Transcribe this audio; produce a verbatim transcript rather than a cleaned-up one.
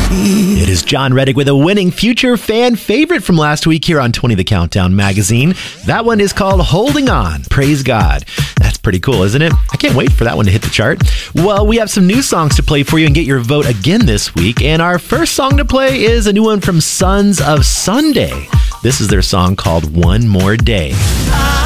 It is John Reddick with a winning future fan favorite from last week here on twenty The Countdown magazine. That one is called Holding On. Praise God. That's pretty cool, isn't it? I can't wait for that one to hit the chart. Well, we have some new songs to play for you and get your vote again this week. And our first song to play is a new one from Sons of Sunday. This is their song called One More Day.